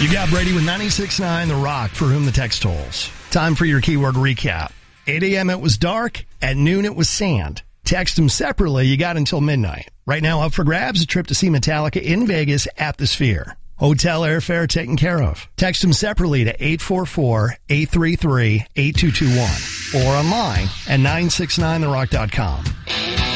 You got Brady with 96.9 The Rock, for whom the text tolls. Time for your keyword recap. 8 a.m. it was dark. At noon it was sand. Text them separately. You got until midnight. Right now up for grabs, a trip to see Metallica in Vegas at the Sphere. Hotel airfare taken care of. Text them separately to 844-833-8221 or online at 969therock.com.